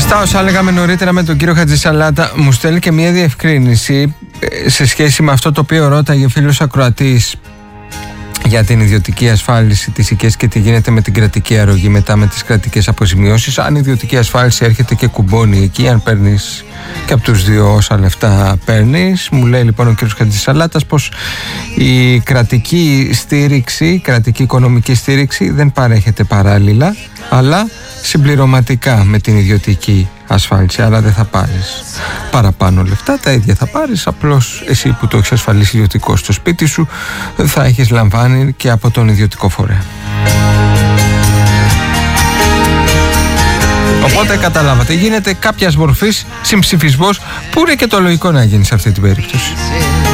Στα όσα λέγαμε νωρίτερα με τον κύριο Χατζησαλάτα, μου στέλνει και μια διευκρίνηση σε σχέση με αυτό το οποίο ρώταγε φίλος ακροατής για την ιδιωτική ασφάλιση της ΙΚΕΣ και τι γίνεται με την κρατική αρρωγή μετά με τις κρατικές αποζημιώσεις. Αν η ιδιωτική ασφάλιση έρχεται και κουμπώνει εκεί, αν παίρνεις και από τους δύο όσα λεφτά παίρνεις. Μου λέει λοιπόν ο κύριος Χατζησαλάτας πως η κρατική στήριξη, η κρατική οικονομική στήριξη δεν παρέχεται παράλληλα, αλλά συμπληρωματικά με την ιδιωτική ασφάλιση. Άρα δεν θα πάρεις παραπάνω λεφτά, τα ίδια θα πάρεις, απλώς εσύ που το έχεις ασφαλίσει ιδιωτικό στο σπίτι σου θα έχεις λαμβάνει και από τον ιδιωτικό φορέα. Οπότε καταλάβατε, γίνεται κάποιας μορφής συμψηφισμός που είναι και το λογικό να γίνει σε αυτή την περίπτωση.